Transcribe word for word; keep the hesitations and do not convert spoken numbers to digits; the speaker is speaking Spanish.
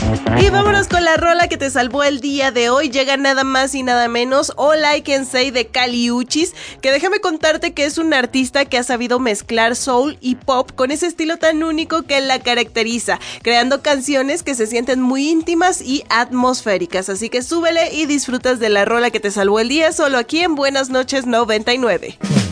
Y vámonos con la rola que te salvó el día de hoy. Llega nada más y nada menos All I Can Say de Kali Uchis, que déjame contarte que es un artista que ha sabido mezclar soul y pop con ese estilo tan único que la caracteriza, creando canciones que se sienten muy íntimas y atmosféricas. Así que súbele y disfrutas de la rola que te salvó el día solo aquí en Buenas Noches noventa y nueve.